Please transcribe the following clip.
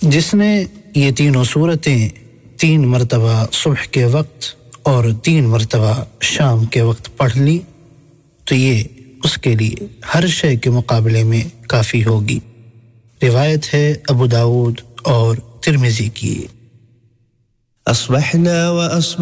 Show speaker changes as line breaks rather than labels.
जिसने ये तीनों सूरतें 3 मर्तबा सुबह के वक्त और 3 मर्तबा शाम के वक्त पढ़ ली तो ये उसके लिए हर शय के मुकाबले में काफ़ी होगी। रिवायत है अबू दाऊद और तिर्मिज़ी की।